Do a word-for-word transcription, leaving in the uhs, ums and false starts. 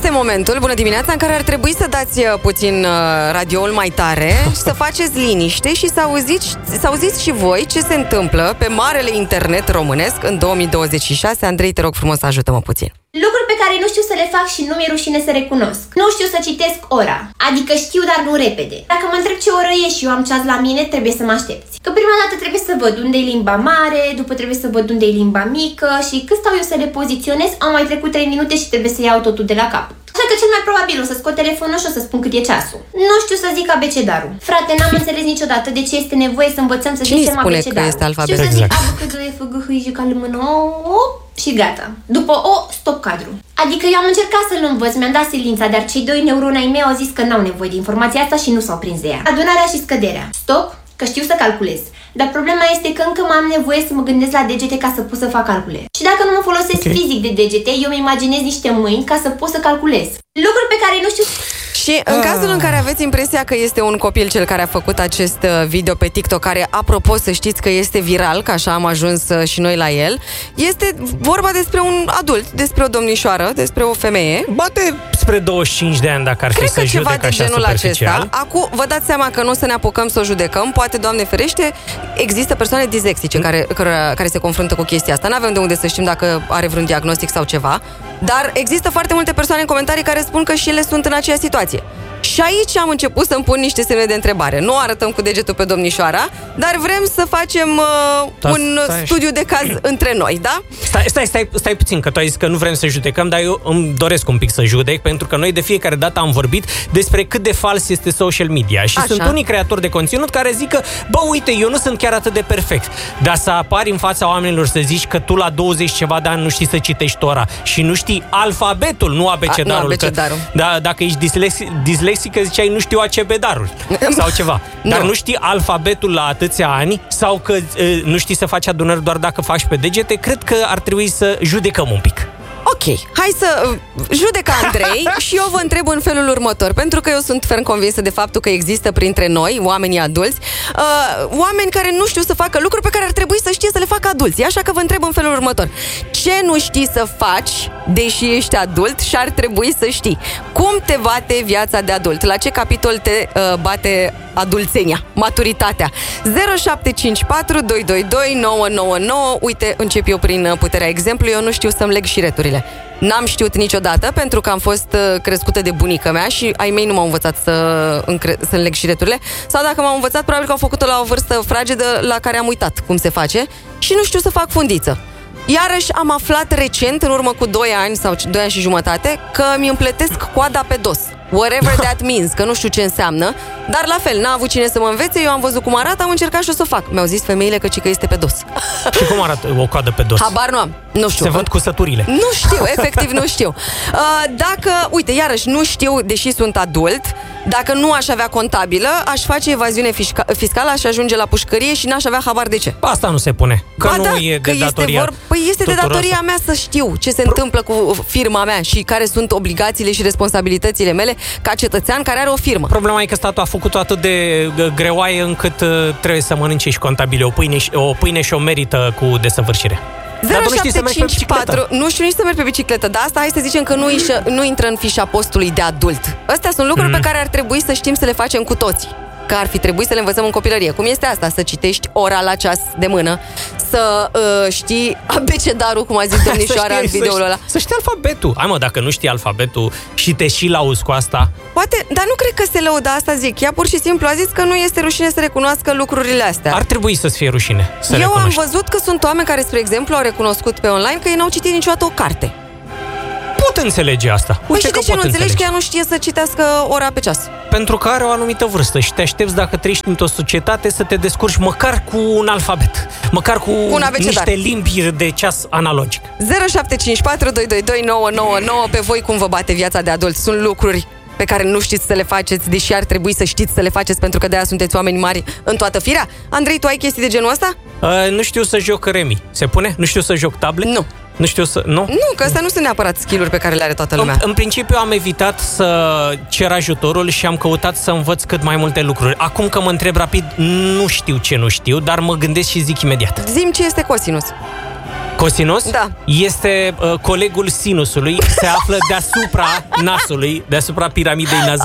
Este momentul, bună dimineața, în care ar trebui să dați puțin radioul mai tare și să faceți liniște și să auziți, să auziți și voi ce se întâmplă pe marele internet românesc în două mii douăzeci și șase. Andrei, te rog frumos, ajută-mă puțin. Lucruri pe care nu știu să le fac și nu mi-e rușine să recunosc. Nu știu să citesc ora. Adică știu, dar nu repede. Dacă mă întreb ce oră e și eu am ceas la mine, trebuie să mă aștepți. Că prima dată trebuie să văd unde e limba mare, după trebuie să văd unde e limba mică și cât stau eu să le poziționez, am mai trecut trei minute și trebuie să iau totul de la capăt. Așa că cel mai probabil o să scot telefonul și o să spun cât e ceasul. Nu știu să zic abecedarul. Frate, n-am înțeles niciodată de ce este nevoie să învățăm să zicem abecedarul. Știu să zic A, B, C, D, E, F, G, H, I, J, K, L, M, N, O și gata. După O, stop cadru. Adică eu am încercat să-l învăț, mi-am dat silința, dar cei doi neuroni ai mei au zis că n-au nevoie de informația asta și nu s-au prins de ea. Adunarea și scăderea. Stop, că știu să calculez. Dar problema este că încă mai am nevoie să mă gândesc la degete ca să pot să fac calcule. Și dacă nu mă folosesc okay. fizic de degete, eu mi imaginez niște mâini ca să pot să calculez. Lucruri pe care nu știu. Și în cazul în care aveți impresia că este un copil cel care a făcut acest video pe TikTok, care, apropo, să știți că este viral, că așa am ajuns și noi la el, este vorba despre un adult, despre o domnișoară, despre o femeie. Bate spre douăzeci și cinci de ani dacă ar Cred fi să judec așa superficial. Acesta. Acum vă dați seama că nu o să ne apucăm să o judecăm. Poate, Doamne ferește, există persoane dislexice mm. care, care, care se confruntă cu chestia asta. N-avem de unde să știm dacă are vreun diagnostic sau ceva. Dar există foarte multe persoane în comentarii care spun că și ele sunt în aceeași situație. Și aici am început să-mi pun niște semne de întrebare. Nu arătăm cu degetul pe domnișoara, dar vrem să facem uh, da, un stai studiu de caz între noi, da? Stai, stai, stai, stai puțin, că tu ai zis că nu vrem să judecăm, dar eu îmi doresc un pic să judec, pentru că noi de fiecare dată am vorbit despre cât de fals este social media. Și Așa. sunt unii creatori de conținut care zic că, bă, uite, eu nu sunt chiar atât de perfect, dar să apari în fața oamenilor să zici că tu la douăzeci ceva de ani nu știi să citești tora și nu știi alfabetul, nu abecedarul. A, nu abecedarul. Că, da, dacă ești dislexic, dislexic că ziceai nu știu acebedarul sau ceva. Dar nu. nu știi alfabetul la atâția ani sau că e, nu știi să faci adunări doar dacă faci pe degete, cred că ar trebui să judecăm un pic. Ok, hai să judecă Andrei și eu vă întreb în felul următor, pentru că eu sunt ferm convinsă de faptul că există printre noi, oamenii adulți, uh, oameni care nu știu să facă lucruri pe care ar trebui să știe să le facă adulții. Așa că vă întreb în felul următor: ce nu știi să faci, deși ești adult, și ar trebui să știi? Cum te bate viața de adult? La ce capitol te uh, bate adulțenia, maturitatea? zero șapte cinci patru doi doi doi nouă nouă nouă. Uite, încep eu prin puterea exemplului. Eu nu știu să-mi leg șireturile. N-am știut niciodată, pentru că am fost crescută de bunica mea și ai mei nu m-au învățat să încre- să-mi leg șireturile. Sau dacă m-au învățat, probabil că au făcut-o la o vârstă fragedă la care am uitat cum se face. Și nu știu să fac fundiță. Iarăși am aflat recent, în urmă cu doi ani sau doi ani și jumătate, că mi împletesc coada pe dos. Whatever that means, că nu știu ce înseamnă. Dar la fel, n-a avut cine să mă învețe. Eu am văzut cum arată, am încercat și o să o fac. Mi-au zis femeile că ci că este pe dos. Și cum arată o coadă pe dos? Habar nu am, nu știu. Se văd cusăturile. Nu știu, efectiv nu știu. uh, Dacă, uite, iarăși nu știu, deși sunt adult. Dacă nu aș avea contabilă, aș face evaziune fisca- fiscală, aș ajunge la pușcărie și n-aș avea habar de ce. Asta nu se pune. Că ba nu da, e că de datoria. Este vor... Păi este de datoria asta. mea să știu ce se Pro... întâmplă cu firma mea și care sunt obligațiile și responsabilitățile mele ca cetățean care are o firmă. Problema e că statul a făcut-o atât de greoaie încât uh, trebuie să mănânce și contabile o pâine, o pâine și o merită cu desăvârșire. zero șapte cinci patru Nu știu nici să merg pe bicicletă, dar asta hai să zicem că nu, ișă, nu intră în fișa postului de adult. Astea sunt lucruri mm. pe care ar trebui să știm să le facem cu toții. Că ar fi trebuit să le învățăm în copilărie. Cum este asta? Să citești ora la ceas de mână, să uh, știi abecedarul, cum a zis domnișoara în videoul ăla. Să știi alfabetul. Hai mă, dacă nu știi alfabetul și te și lauzi cu asta. Poate, dar nu cred că se lăudă, asta zic. Ea pur și simplu a zis că nu este rușine să recunoască lucrurile astea. Ar trebui să-ți fie rușine să Eu recunoști. am văzut că sunt oameni care, spre exemplu, au recunoscut pe online că ei n-au citit niciodată o carte. Pot înțelege asta. Păi și de ce nu înțelegi că ea nu știe să citească ora pe ceas? Pentru că are o anumită vârstă și te aștepți, dacă trăiești într-o societate, să te descurci măcar cu un alfabet, măcar cu un niște limbi de ceas analogic. zero șapte cinci patru doi doi doi nouă nouă nouă. Pe voi cum vă bate viața de adult? Sunt lucruri pe care nu știți să le faceți, deși ar trebui să știți să le faceți, pentru că de-aia sunteți oameni mari în toată firea? Andrei, tu ai chestii de genul ăsta? Uh, nu știu să joc Remi. Se pune? Nu știu să joc tablet? Nu. Nu știu să... Nu? Nu, că astea nu sunt neapărat skill-uri pe care le are toată lumea. În, în principiu am evitat să cer ajutorul și am căutat să învăț cât mai multe lucruri. Acum că mă întreb rapid, nu știu ce nu știu, dar mă gândesc și zic imediat. Zi-mi ce este cosinus. Cosinus? Da. Este uh, colegul sinusului, se află deasupra nasului, deasupra piramidei nazale.